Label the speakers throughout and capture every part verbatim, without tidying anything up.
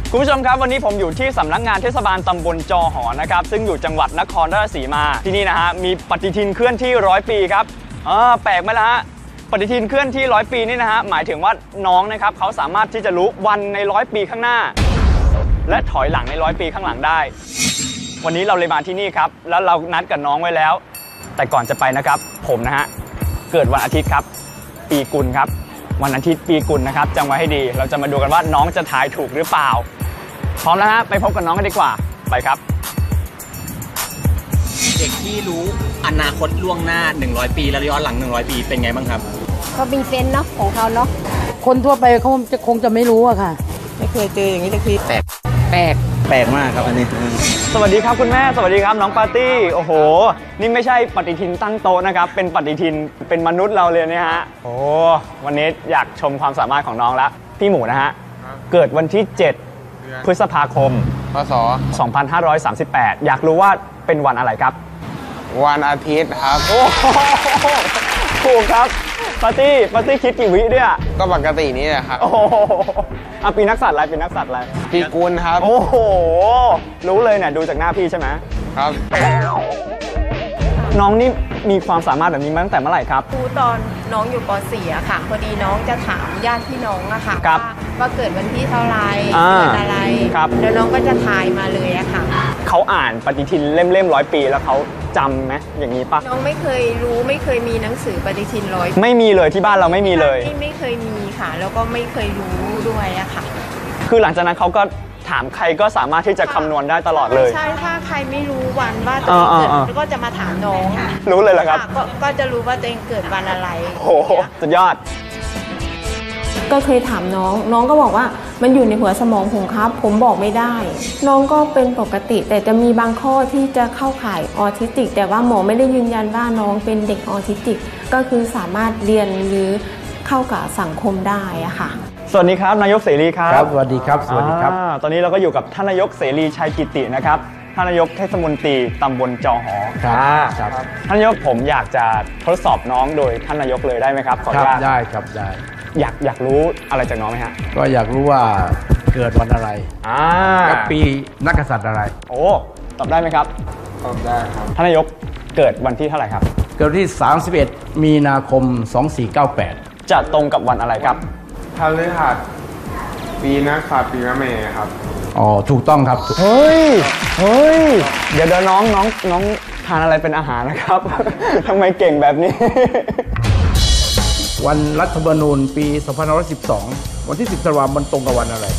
Speaker 1: คุณผู้ชมครับวันนี้ผมอยู่ที่สำนักงานเทศบาลตำบลจอหอนะครับซึ่งอยู่จังหวัดนครราชสีมาที่นี่นะฮะมีปฏิทินเคลื่อนที่ร้อยปีครับอ่าแปลกไหมล่ะฮะปฏิทินเคลื่อนที่ร้อยปีนี่นะฮะหมายถึงว่าน้องนะครับเขาสามารถที่จะรู้วันในร้อยปีข้างหน้าและถอยหลังในร้อยปีข้างหลังได้วันนี้เราเลยมาที่นี่ครับแล้วเรานัดกับน้องไว้แล้วแต่ก่อนจะไปนะครับผมนะฮะเกิดวันอาทิตย์ครับปีกุลครับวันอาทิตย์ปีกุลนะครับจำไว้ให้ดีเราจะมาดูกันว่าน้องจะทายถูกหรือเปล่าพร้อมแล้วฮะไปพบกับน้องกันดีกว่าไปครับ
Speaker 2: เด็กที่รู้อนาคตล่วงหน้าหนึ่งร้อยปีและย้อนหลังหนึ่งร้อยปีเป็นไงบ้างครับ
Speaker 3: เขามีเซนส์เนาะของเขาเนาะ
Speaker 4: คนทั่วไปเขาจะคงจะไม่รู้อะค่ะ
Speaker 5: ไม่เคยเจออย่างนี้สักทีแปลก
Speaker 4: แปลก
Speaker 2: แปลกมากครับอันนี้
Speaker 1: สวัสดีครับคุณแม่สวัสดีครับน้องปาร์ตี้โอ้โหนี่ไม่ใช่ปฏิทินตั้งโต๊ะนะครับเป็นปฏิทินเป็นมนุษย์เราเลยนะฮะโอ้วันนี้อยากชมความสามารถของน้องแล้วพี่หมูนะฮะเกิดวันที่เจ็ดพฤษภาคม
Speaker 5: พศ
Speaker 1: สองพันห้าร้อยสามสิบแปดอยากรู้ว่าเป็นวันอะไรครับ
Speaker 5: วันอาทิตย์ครับ
Speaker 1: โอ้ถูกครับปาร์ตี้ปาร์ตี้คิดกี่วิเนี่ย
Speaker 5: ก็ปกตินี้แหละครับ
Speaker 1: โอ้อ่ะปีนักสัตว์อะไรปีนักสัตว์อะไร
Speaker 5: ปีกุลครับ
Speaker 1: โอ้โหรู้เลยเนี่ยดูจากหน้าพี่ใช่ไหม
Speaker 5: ครับ
Speaker 1: น้องนี่มีความสามารถแบบนี้มาตั้งแต่เมื่อไหร่ครับ
Speaker 3: ครูตอนน้องอยู่ป .สี่ อะค่ะพอดีน้องจะถามญาติพี่น้องอะค่ะว่าว่าเกิดวันที่เท่าไรเดือนอะไรแล้วน้องก็จะทายมาเลยอะค่ะ
Speaker 1: เขาอ่านปฏิทินเล่มๆร้อยปีแล้วเขาจำไหมอย่างนี้ปะ
Speaker 3: น้องไม่เคยรู้ไม่เคยมีหนังสือปฏิทินร้อย
Speaker 1: ไม่มีเลยที่บ้านเราไม่มีเลย
Speaker 3: ไม่ไม่เคยมีค่ะแล้วก็ไม่เคยรู้ด้วยอะค่ะ
Speaker 1: คือหลังจากนั้นเขาก็ถามใครก็สามารถที่จะคำนวณได้ตลอดเลย
Speaker 3: ใช่ถ้าใครไม่รู้วันว่าตัวเองเกิดก็จะมาถามน้อง
Speaker 1: รู้เลยเหรอครับ
Speaker 3: ก็จะรู้ว่าตัวเองเกิดวันอะไร
Speaker 1: โอ้โหสุดยอด
Speaker 6: ก็เคยถามน้องน้องก็บอกว่ามันอยู่ในหัวสมองผมครับผมบอกไม่ได้น้องก็เป็นปกติแต่จะมีบางข้อที่จะเข้าข่ายออทิสติกแต่ว่าหมอไม่ได้ยืนยันว่าน้องเป็นเด็กออทิสติกก็คือสามารถเรียนหรือเข้ากับสังคมได้อะค่ะ
Speaker 1: สวัสดีครับนายกเสรีครับ
Speaker 7: ครับสวัสดีครับสวัสดีครับ
Speaker 1: ตอนนี้เราก็อยู่กับท่านนายกเสรีชัยกิตินะครับท่านนายกเทศมนตรีตำบลจอหอ
Speaker 7: ครับ
Speaker 1: ท่านนายกผมอยากจะทดสอบน้องโดยท่านนายกเลยได้ไหมครับขออนุญาต
Speaker 7: ได้ครับได้
Speaker 1: อยากอยากรู้อะไรจากน้องไหมฮะ
Speaker 7: ก็อยากรู้ว่าเกิดวันอะไรกับปีนักกษัตริย์อะไร
Speaker 1: โอ้ตอบได้ไหมครับ
Speaker 5: ตอบได้ครับ
Speaker 1: ท่านนายกเกิดวันที่เท่าไหร่ครับ
Speaker 7: เกิดที่สามสิบเอ็ดมีนาคมสองสี่เก้าแปด
Speaker 1: จะตรงกับวันอะไรครับ
Speaker 5: พฤหัสปีนักษัตริย์ปีมะเมครับ
Speaker 7: อ๋อถูกต้องครับ
Speaker 1: เฮ้ยเฮ้ยเดี๋ยวเดี๋ยวน้องน้องน้องทานอะไรเป็นอาหารนะครับทำไมเก่งแบบนี้
Speaker 7: วันรัฐธรรมนูญปีสองพันห้าร้อยสิบสองวันที่สิบธันวาคมมันตรงกับวันอะไร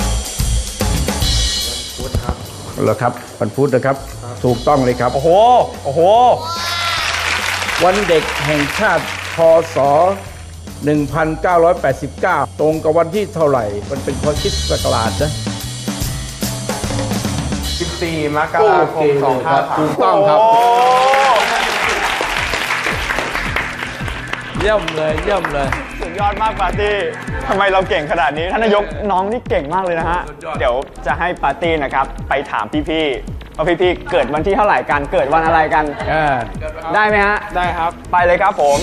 Speaker 5: วันพุธครับ
Speaker 7: เหรอครับวันพุธนะครับถูกต้องเลยครับ
Speaker 1: โอ้โหโอ้โห
Speaker 7: วันเด็กแห่งชาติพ.ศ. หนึ่งพันเก้าร้อยแปดสิบเก้าตรงกับวันที่เท่าไหร่มันเป็นข้อคิดศักราชนะ
Speaker 5: สิบสี่มกราคมสองพันห้าร้อย
Speaker 7: ถูกต้องครับเยี่ยมเลยเยี่ยมเลย
Speaker 1: สุดยอดมากปาร์ตี้ทำไมเราเก่งขนาดนี้ท่านนายกน้องนี่เก่งมากเลยนะฮะเดี๋ยวจะให้ปาร์ตี้นะครับไปถามพี่ๆว่าพี่ๆเกิดวันที่เท่าไหร่กันเกิดวันอะไรกันได้ไหมฮะ
Speaker 5: ได้ครับ
Speaker 1: ไปเลยครับผม